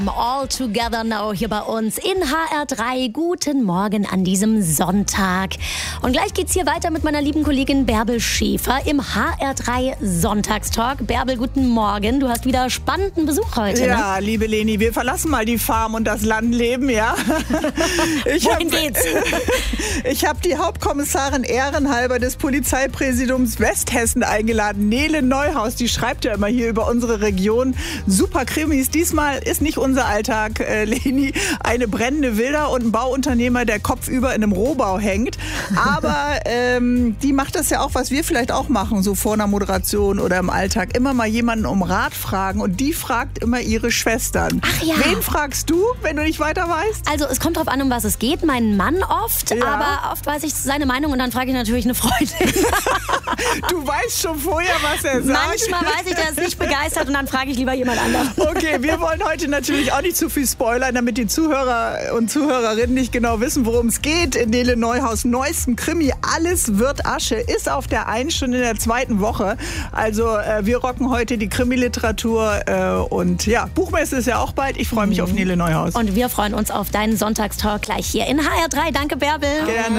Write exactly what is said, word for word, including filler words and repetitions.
All Together Now hier bei uns in H R drei. Guten Morgen an diesem Sonntag. Und gleich geht's hier weiter mit meiner lieben Kollegin Bärbel Schäfer im H R drei Sonntagstalk. Bärbel, guten Morgen. Du hast wieder spannenden Besuch heute. Ja, ne? liebe Leni, wir verlassen mal die Farm und das Landleben, ja. Ich Wohin hab, geht's? Ich habe die Hauptkommissarin ehrenhalber des Polizeipräsidiums Westhessen eingeladen, Nele Neuhaus. Die schreibt ja immer hier über unsere Region super Krimis. Diesmal ist nicht unser Alltag, äh, Leni, eine brennende Villa und ein Bauunternehmer, der kopfüber in einem Rohbau hängt. Aber ähm, die macht das ja auch, was wir vielleicht auch machen, so vor einer Moderation oder im Alltag. Immer mal jemanden um Rat fragen und die fragt immer ihre Schwestern. Ach ja. Wen fragst du, wenn du nicht weiter weißt? Also es kommt drauf an, um was es geht. Mein Mann oft, Ja. aber oft weiß ich seine Meinung und dann frage ich natürlich eine Freundin. Du weißt schon vorher, was er sagt. Manchmal weiß ich, der ist nicht begeistert und dann frage ich lieber jemand anderen. Okay, wir wollen heute natürlich auch nicht zu viel spoilern, damit die Zuhörer und Zuhörerinnen nicht genau wissen, worum es geht. In Nele Neuhaus neuesten Krimi Alles wird Asche ist auf der einen schon in der zweiten Woche. Also äh, wir rocken heute die Krimi-Literatur äh, und ja, Buchmesse ist ja auch bald. Ich freue mich mhm. auf Nele Neuhaus. Und wir freuen uns auf deinen Sonntagstalk gleich hier in H R drei. Danke, Bärbel. Gerne.